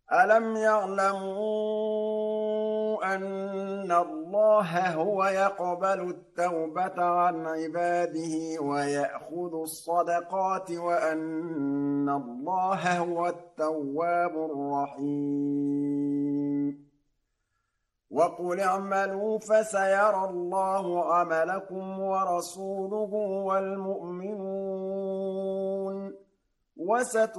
أَلَمْ يَعْلَمُوا أَنَّ اللَّهَ هُوَ يَقْبَلُ التَّوْبَةَ عَنْ عِبَادِهِ وَيَأْخُذُ الصَّدَقَاتِ وَأَنَّ اللَّهَ هُوَ التَّوَّابُ الرَّحِيمُ وَقُلِ اعْمَلُوا فَسَيَرَى اللَّهُ عَمَلَكُمْ وَرَسُولُهُ وَالْمُؤْمِنُونَ